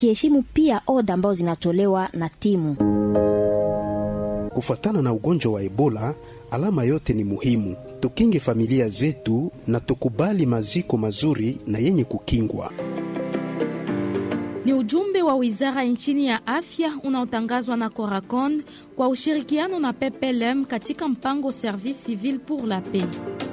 kiheshimu pia oda ambazo zinatolewa na timu. Kufuatana na ugonjwa wa Ebola, alama yote ni muhimu. Tukinge familia zetu na tukubali maziko mazuri na yenye kukingwa. Ni ujumbe wa Wizara nchini ya Afya unaotangazwa na Coracon kwa ushirikiano na PPLM katika mpango Service Civil pour la Paix.